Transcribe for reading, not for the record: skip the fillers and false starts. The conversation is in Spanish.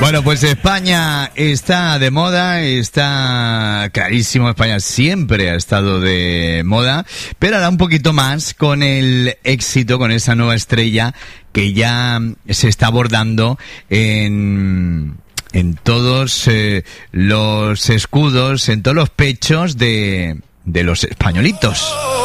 Bueno, pues España está de moda, está clarísimo, España siempre ha estado de moda, pero ahora un poquito más con el éxito, con esa nueva estrella que ya se está abordando en todos los escudos, en todos los pechos de los españolitos.